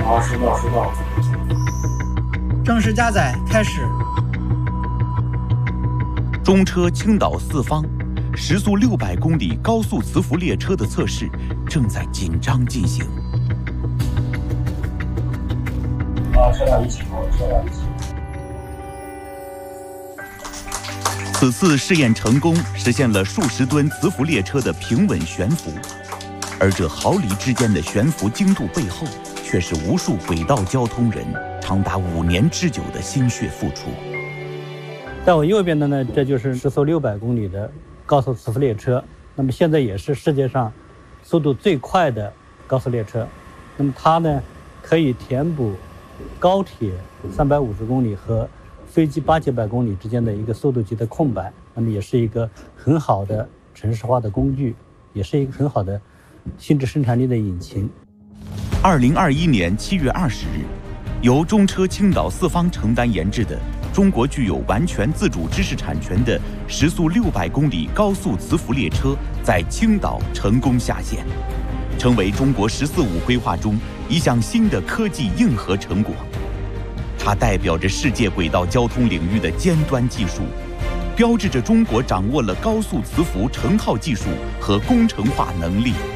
好，收到。 正式加载开始。 中车青岛四方时速600公里高速磁浮列车的测试正在紧张进行。 车辆一起。 此次试验成功，实现了数十吨磁浮列车的平稳悬浮，而这毫厘之间的悬浮精度背后，却是无数轨道交通人长达5年之久的心血付出。 在我右边的呢，这就是时速600公里的高速磁浮列车，那么现在也是世界上速度最快的高速列车。那么它呢，可以填补高铁350公里和飞机800-900公里之间的一个速度级的空白，那么也是一个很好的城市化的工具，也是一个很好的新质生产力的引擎。 2021年7月20日，由中车青岛四方承担研制的中国具有完全自主知识产权的时速600公里高速磁浮列车在青岛成功下线，成为中国“十四五”规划中一项新的科技硬核成果。它代表着世界轨道交通领域的尖端技术，标志着中国掌握了高速磁浮成套技术和工程化能力。